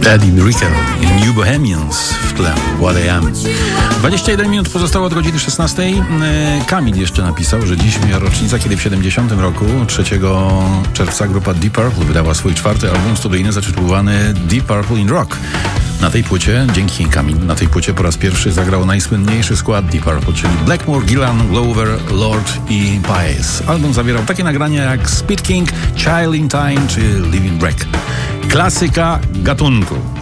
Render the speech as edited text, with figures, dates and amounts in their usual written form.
Eddie Brickell i New Bohemians w tle What I Am. 21 minut pozostało od godziny 16. Kamil jeszcze napisał, że dziś miała rocznica, kiedy w 70 roku, 3 czerwca, grupa Deep Purple wydała swój 4. album studyjny zatytułowany Deep Purple in Rock. Na tej płycie, dzięki Kamil, na tej płycie po raz pierwszy zagrał najsłynniejszy skład Deep Purple, czyli Blackmore, Gillan, Glover, Lord i Baez. Album zawierał takie nagrania jak Speed King, Child in Time czy Living Wreck. Klasyka gatunku.